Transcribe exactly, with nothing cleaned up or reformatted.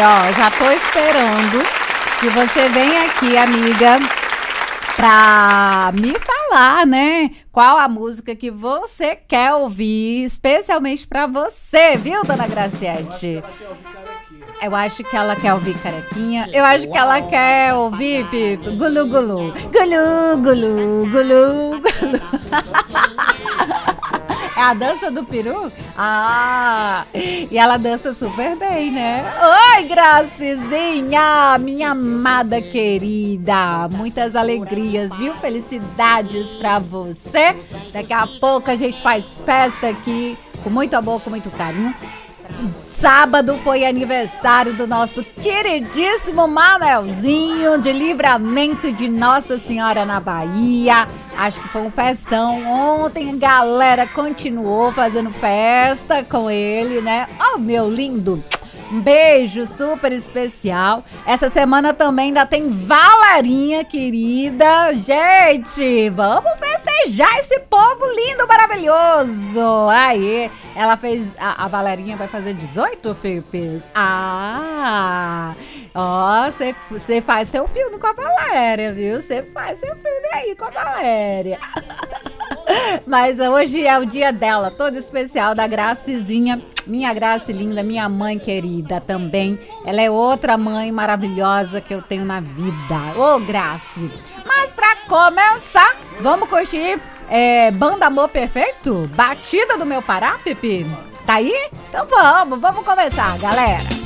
ó, já tô esperando que você venha aqui, amiga, pra me falar, né? Qual a música que você quer ouvir, especialmente pra você, viu, dona Graciete? Eu acho que ela quer ouvir Carequinha. Eu acho que ela quer ouvir, Pipo, Gulu Gulu. Gulu Gulu Gulu Gulu. É a dança do peru? Ah, e ela dança super bem, né? Oi, Gracizinha, minha amada querida. Muitas alegrias, viu? Felicidades pra você. Daqui a pouco a gente faz festa aqui, com muito amor, com muito carinho. Sábado foi aniversário do nosso queridíssimo Manelzinho, de Livramento de Nossa Senhora na Bahia. Acho que foi um festão. Ontem a galera continuou fazendo festa com ele, né? Oh, meu lindo! Um beijo super especial. Essa semana também ainda tem Valerinha, querida. Gente, vamos festejar esse povo lindo, maravilhoso. Aí, ela fez... A, a Valerinha vai fazer dezoito, Pepes? Ah! Ó, você faz seu filme com a Valéria, viu? Você faz seu filme aí com a Valéria. Mas hoje é o dia dela, todo especial, da Gracizinha. Minha Grace linda, minha mãe querida também. Ela é outra mãe maravilhosa que eu tenho na vida. Ô, Grace! Mas pra começar, vamos curtir é, Banda Amor Perfeito? Batida do Meu Pará, Pipi? Tá aí? Então vamos, vamos começar, galera!